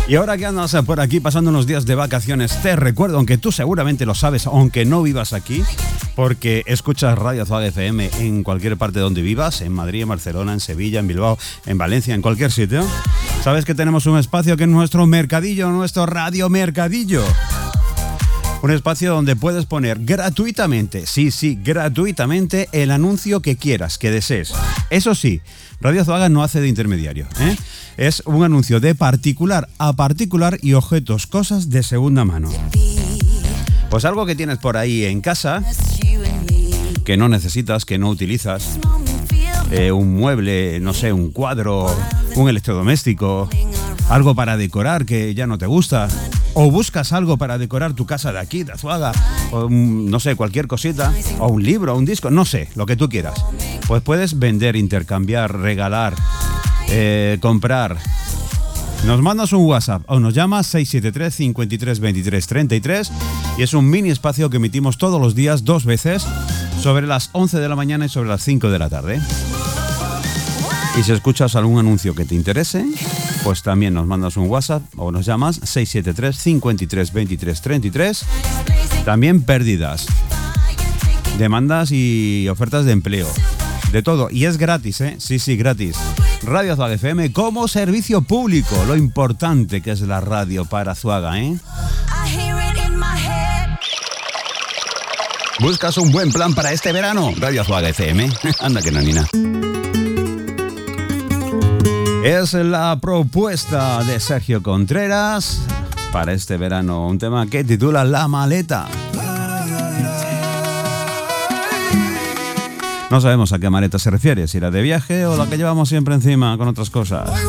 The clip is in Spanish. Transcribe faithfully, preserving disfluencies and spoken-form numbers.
Y ahora que andas por aquí pasando unos días de vacaciones, te recuerdo, aunque tú seguramente lo sabes, aunque no vivas aquí, porque escuchas Radio Azuaga F M en cualquier parte donde vivas, en Madrid, en Barcelona, en Sevilla, en Bilbao, en Valencia, en cualquier sitio. Sabes que tenemos un espacio que es nuestro mercadillo, nuestro Radio Mercadillo. Un espacio donde puedes poner gratuitamente, sí, sí, gratuitamente, el anuncio que quieras, que desees. Eso sí, Radio Azuaga no hace de intermediario, ¿eh? Es un anuncio de particular a particular y objetos, cosas de segunda mano. Pues algo que tienes por ahí en casa, que no necesitas, que no utilizas, eh, un mueble, no sé, un cuadro, un electrodoméstico, algo para decorar que ya no te gusta, o buscas algo para decorar tu casa de aquí, de Azuaga, o no sé, cualquier cosita, o un libro, un disco, no sé, lo que tú quieras. Pues puedes vender, intercambiar, regalar, eh, comprar. Nos mandas un WhatsApp o nos llamas seis siete tres, cinco tres, veintitrés, treinta y tres y es un mini espacio que emitimos todos los días dos veces, sobre las once de la mañana y sobre las cinco de la tarde. Y si escuchas algún anuncio que te interese, pues también nos mandas un WhatsApp o nos llamas seis siete tres, cinco tres, veintitrés, treinta y tres. También pérdidas, demandas y ofertas de empleo, de todo. Y es gratis, ¿eh? Sí, sí, gratis. Radio Azuaga F M como servicio público, lo importante que es la radio para Azuaga, ¿eh? ¿Buscas un buen plan para este verano? Radio Azuaga F M. Anda que no, Nina. Es la propuesta de Sergio Contreras para este verano, un tema que titula La Maleta. No sabemos a qué maleta se refiere, si la de viaje o la que llevamos siempre encima con otras cosas.